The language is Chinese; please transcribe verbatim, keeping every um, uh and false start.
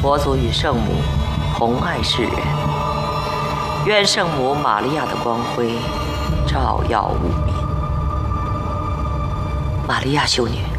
佛祖与圣母同爱世人，愿圣母玛利亚的光辉照耀五民。玛利亚修女。